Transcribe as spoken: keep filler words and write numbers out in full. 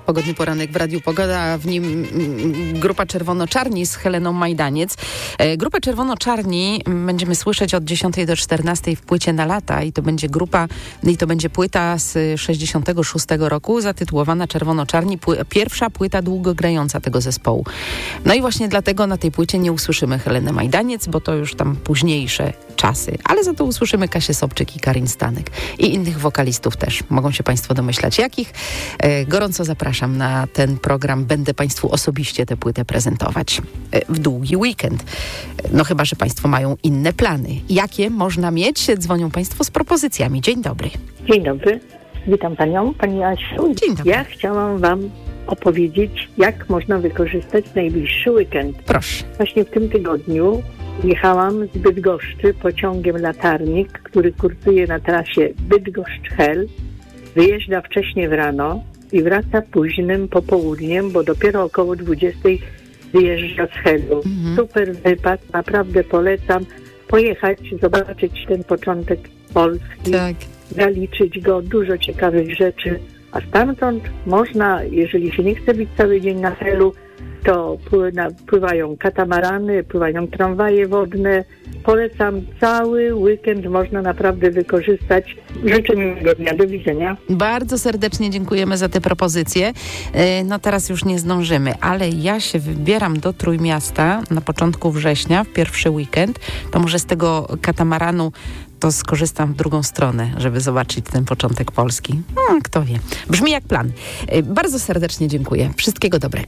Pogodny poranek w Radiu Pogoda, a w nim mm, grupa Czerwono-Czarni z Heleną Majdaniec. E, grupę Czerwono-Czarni będziemy słyszeć od dziesiątej do czternastej w płycie Na lata i to będzie grupa, i to będzie płyta z sześćdziesiątego szóstego roku zatytułowana Czerwono-Czarni, pły, pierwsza płyta długogrająca tego zespołu. No i właśnie dlatego na tej płycie nie usłyszymy Heleny Majdaniec, bo to już tam późniejsze czasy, ale za to usłyszymy Kasię Sobczyk i Karin Stanek i innych wokalistów też. Mogą się Państwo domyślać jakich. E, gorąco zapraszam na ten program. Będę Państwu osobiście tę płytę prezentować e, w długi weekend. No chyba, że Państwo mają inne plany. Jakie można mieć? Dzwonią Państwo z propozycjami. Dzień dobry. Dzień dobry. Witam Panią, Pani Asiu. Dzień dobry. Ja chciałam Wam opowiedzieć, jak można wykorzystać najbliższy weekend. Proszę. Właśnie w tym tygodniu jechałam z Bydgoszczy pociągiem Latarnik, który kursuje na trasie Bydgoszcz-Hel. Wyjeżdża wcześnie w rano i wraca późnym popołudniem, bo dopiero około dwudziestej wyjeżdża z Helu. Mhm. Super wypad, naprawdę polecam pojechać, zobaczyć ten początek Polski, tak. zaliczyć go, dużo ciekawych rzeczy. A stamtąd można, jeżeli się nie chce być cały dzień na Helu, to pływają katamarany, pływają tramwaje wodne. Polecam, cały weekend można naprawdę wykorzystać. Życzę miłego dnia, do widzenia. Bardzo serdecznie dziękujemy za te propozycje. No teraz już nie zdążymy, ale ja się wybieram do Trójmiasta na początku września, w pierwszy weekend. To może z tego katamaranu to skorzystam w drugą stronę, żeby zobaczyć ten początek Polski. Hmm, kto wie. Brzmi jak plan. Bardzo serdecznie dziękuję. Wszystkiego dobrego.